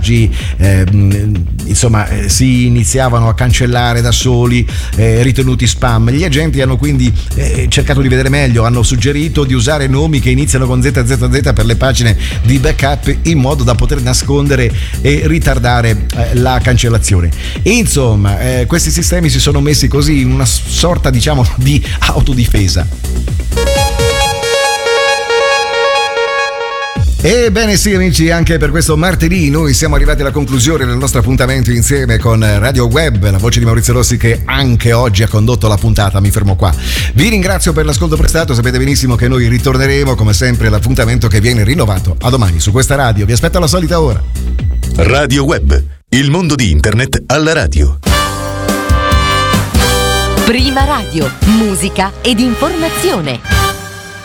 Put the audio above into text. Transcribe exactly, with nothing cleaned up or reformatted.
Eh, insomma eh, si iniziavano a cancellare da soli, eh, ritenuti spam. Gli agenti hanno quindi eh, cercato di vedere meglio, hanno suggerito di usare nomi che iniziano con Z Z Z per le pagine di backup in modo da poter nascondere e ritardare eh, la cancellazione. E insomma eh, questi sistemi si sono messi così in una sorta, diciamo, di autodifesa. Ebbene sì amici, anche per questo martedì noi siamo arrivati alla conclusione del nostro appuntamento insieme con Radio Web, la voce di Maurizio Rossi che anche oggi ha condotto la puntata. Mi fermo qua. Vi ringrazio per l'ascolto prestato, sapete benissimo che noi ritorneremo come sempre all'appuntamento che viene rinnovato a domani su questa radio. Vi aspetto alla solita ora. Radio Web, il mondo di internet alla radio. Prima radio, musica ed informazione.